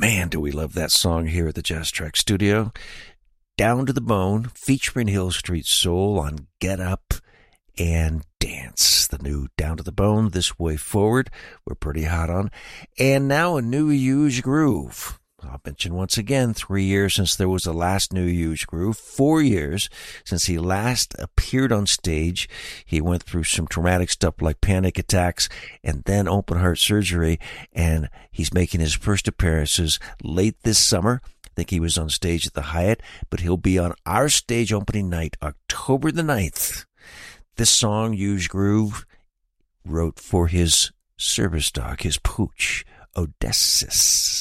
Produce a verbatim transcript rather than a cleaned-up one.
Man, do we love that song here at the Jazz Track Studio. Down to the Bone, featuring Hill Street Soul on Get Up and Dance. The new Down to the Bone, This Way Forward, we're pretty hot on. And now a new Huge Groove. I'll mention once again, three years since there was the last new Huge Groove, four years since he last appeared on stage. He went through some traumatic stuff like panic attacks and then open heart surgery, and he's making his first appearances late this summer. I think he was on stage at the Hyatt, but he'll be on our stage opening night, October the ninth. This song, Huge Groove, wrote for his service dog, his pooch, Odysseus.